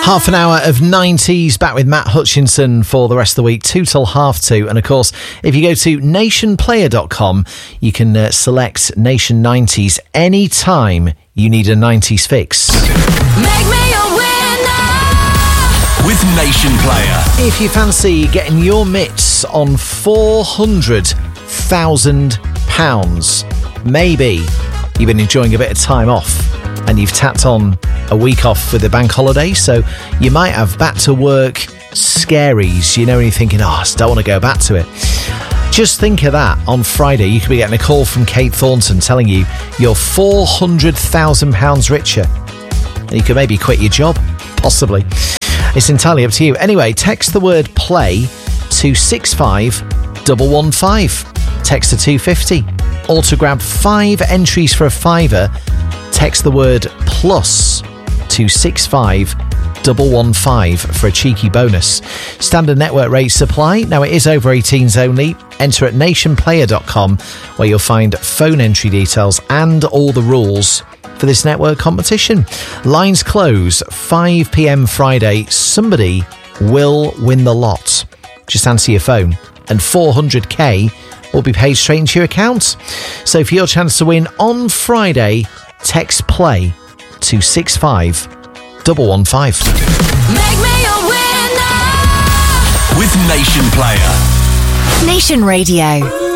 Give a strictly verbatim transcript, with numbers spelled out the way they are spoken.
Half an hour of nineties back with Matt Hutchinson for the rest of the week, two till half two. And of course, if you go to nation player dot com, you can uh, select Nation nineties anytime you need a nineties fix. Make me a winner with Nation Player. If you fancy getting your mitts on four hundred thousand pounds, maybe you've been enjoying a bit of time off and you've tapped on a week off with the bank holiday, so you might have back to work scaries, you know, and you're thinking, oh, I just don't want to go back to it. Just think of that. On Friday, you could be getting a call from Kate Thornton telling you you're four hundred thousand pounds richer. And you could maybe quit your job, possibly. It's entirely up to you. Anyway, text the word play to six five one one five. Text to two fifty. Or to grab five entries for a fiver, text the word plus to six five one one five for a cheeky bonus. Standard network rate supply. Now it is over eighteens only. Enter at nation player dot com where you'll find phone entry details and all the rules for this network competition. Lines close five p.m. Friday. Somebody will win the lot. Just answer your phone and four hundred k will be paid straight into your account. So for your chance to win on Friday, text play to six five one one five. Make me a winner with Nation Player. Nation Radio.